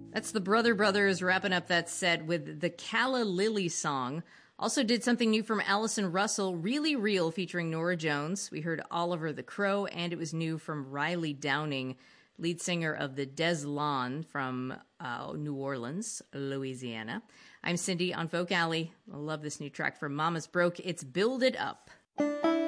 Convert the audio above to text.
That's the Brother Brothers wrapping up that set with the Calla Lily song. Also did something new from Allison Russell, Really Real, featuring Norah Jones. We heard Oliver the Crow, and it was new from Riley Downing, lead singer of the Des Lawn from New Orleans, Louisiana. I'm Cindy on Folk Alley. I love this new track from Mama's Broke. It's Build It Up.